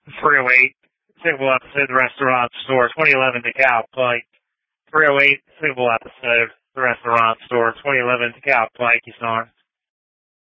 308, single episode, The Restaurant Store, 2011 DeKalb Pike. 308, single episode, The Restaurant Store, 2011 DeKalb Pike, you saw.